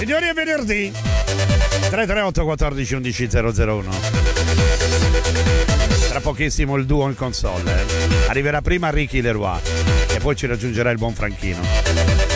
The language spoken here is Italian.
Signori, è venerdì. 338 14 11 001. Tra pochissimo il duo in console. Arriverà prima Ricky Leroy e poi ci raggiungerà il buon Franchino.